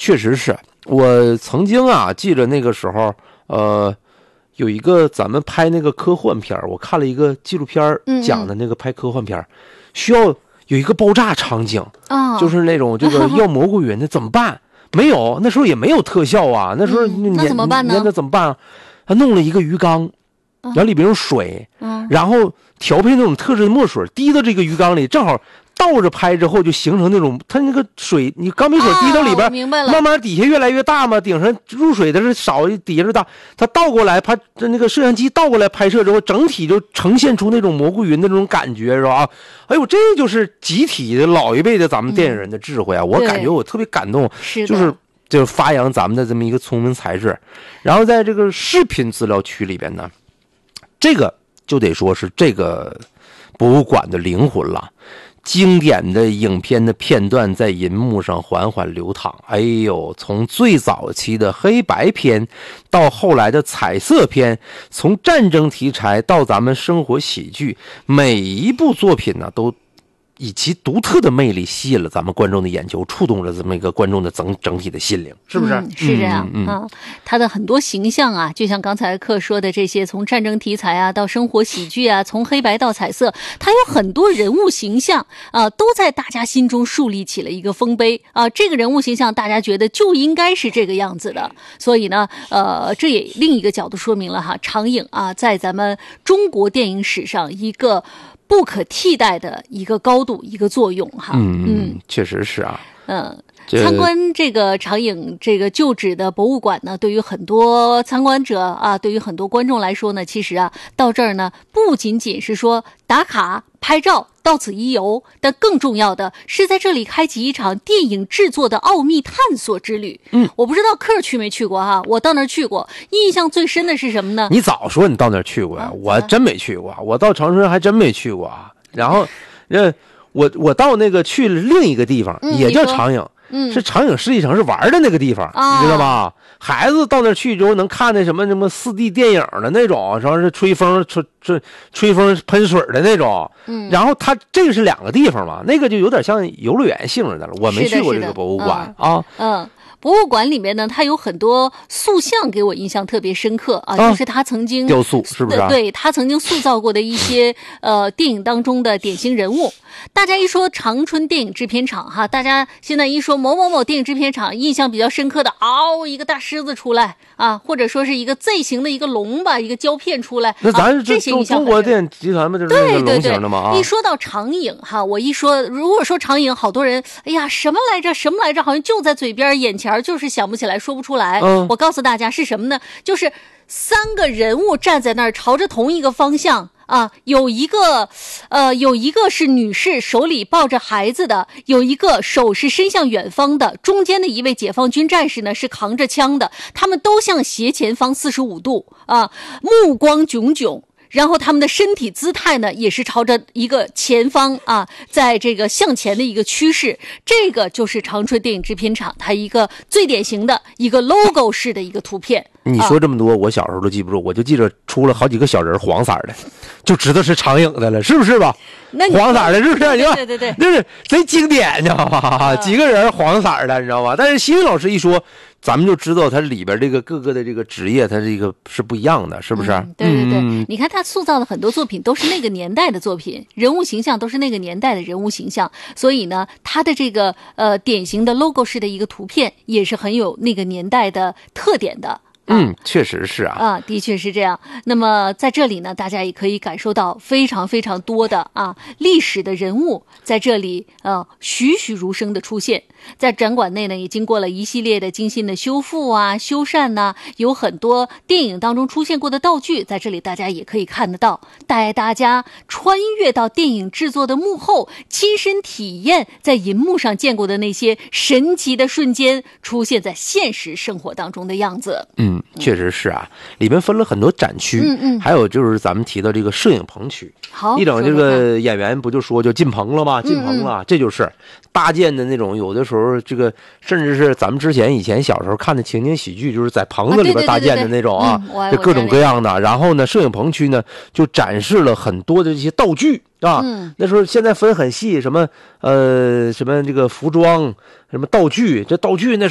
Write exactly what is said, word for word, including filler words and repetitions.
确实是。我曾经啊，记着那个时候，呃，有一个咱们拍那个科幻片，我看了一个纪录片讲的那个拍科幻片，嗯嗯需要有一个爆炸场景， 哦、 就是那种这个要蘑菇云的怎么办？没有，那时候也没有特效啊，那时候、 嗯、那怎么办呢？ 那怎么办啊？他弄了一个鱼缸，然后里边有水， 嗯、 然后调配那种特制的墨水滴到这个鱼缸里，正好。倒着拍之后就形成那种，它那个水，你钢笔水滴到里边， 明白了， 慢慢底下越来越大嘛，顶上入水的是少，底下是大。它倒过来拍，那个摄像机倒过来拍摄之后，整体就呈现出那种蘑菇云的那种感觉，是吧？哎呦，这就是集体的老一辈的咱们电影人的智慧啊！嗯、我感觉我特别感动， 是就是就是发扬咱们的这么一个聪明才智。然后在这个视频资料区里边呢，这个就得说是这个博物馆的灵魂了。经典的影片的片段在银幕上缓缓流淌，哎呦，从最早期的黑白片到后来的彩色片，从战争题材到咱们生活喜剧，每一部作品呢都以其独特的魅力吸引了咱们观众的眼球，触动了这么一个观众的整整体的心灵，是不是？ 嗯、是这样。嗯，嗯嗯他的很多形象啊，就像刚才克说的这些，从战争题材啊到生活喜剧啊，从黑白到彩色，他有很多人物形象啊，都在大家心中树立起了一个丰碑啊。这个人物形象大家觉得就应该是这个样子的，所以呢，呃，这也另一个角度说明了哈，长影啊，在咱们中国电影史上一个不可替代的一个高度，一个作用哈。 嗯嗯，确实是啊。 嗯，参观这个长影这个旧址的博物馆呢，对于很多参观者啊，对于很多观众来说呢，其实啊，到这儿呢，不仅仅是说打卡拍照，到此一游，但更重要的是在这里开启一场电影制作的奥秘探索之旅。 嗯， 我不知道克去没去过哈，我到那儿去过，印象最深的是什么呢？ 你早说你到那儿去过呀、啊？我真没去过，我到长春还真没去过。然后，呃，我我到那个去了另一个地方， 嗯、 也叫长影。 嗯， 是长影世纪城，是玩的那个地方， 哦、 你知道吧？孩子到那去之后能看那什么什么四 D 电影的那种，然后是吹风吹吹吹风喷水的那种。 嗯， 然后它这个是两个地方嘛，那个就有点像游乐园性质的了。我没去过这个博物馆啊。 嗯。博物馆里面呢，它有很多塑像，给我印象特别深刻啊， 啊就是他曾经雕塑，是不是、啊？ 对，他曾经塑造过的一些呃电影当中的典型人物。大家一说长春电影制片厂哈，大家现在一说某某某电影制片厂，印象比较深刻的，嗷、哦、一个大狮子出来啊，或者说是一个 Z 型的一个龙吧，一个胶片出来。 那咱、 啊、这些印象中国电影集团嘛，就是那个龙型的嘛啊。 一说到长影哈，我一说如果说长影，好多人哎呀什么来着什么来着，好像就在嘴边眼前，就是想不起来，说不出来。 嗯， 我告诉大家是什么呢？就是三个人物站在那儿，朝着同一个方向。啊，有一个，呃，有一个是女士手里抱着孩子的，有一个手是伸向远方的，中间的一位解放军战士呢是扛着枪的，他们都向斜前方四十五度啊，目光炯炯。然后他们的身体姿态呢，也是朝着一个前方啊，在这个向前的一个趋势。这个就是长春电影制片厂它一个最典型的一个 logo 式的一个图片。 你说这么多，啊、我小时候都记不住，我就记着出了好几个小人黄色的，就知道是长影的了，是不是吧？ 那黄色的，是不是？ 对对对对， 就是贼经典，你知道吗？啊、几个人黄色的，你知道吗？但是新云老师一说，咱们就知道它里边这个各个的这个职业，它这个是不一样的，是不是？ 嗯、对对对、嗯，你看他塑造的很多作品都是那个年代的作品，人物形象都是那个年代的人物形象，所以呢，他的这个呃典型的 logo 式的一个图片，也是很有那个年代的特点的。 嗯，确实是啊， 啊，的确是这样。那么在这里呢，大家也可以感受到非常非常多的啊历史的人物在这里啊栩栩如生的出现。在展馆内呢，也经过了一系列的精心的修复啊、修缮呐、啊，有很多电影当中出现过的道具，在这里大家也可以看得到，带大家穿越到电影制作的幕后，亲身体验在银幕上见过的那些神奇的瞬间出现在现实生活当中的样子。 嗯，确实是啊，里面分了很多展区， 嗯嗯， 还有就是咱们提到这个摄影棚区。 好， 一整这个演员不就说就进棚了吗？进棚了，嗯嗯，这就是搭建的那种，有的时候这个甚至是咱们之前以前小时候看的情景喜剧，就是在棚子里边搭建的那种啊，就各种各样的。然后呢，摄影棚区呢就展示了很多的这些道具啊， 嗯， 那时候现在分很细，什么呃什么这个服装，什么道具，这道具那时候。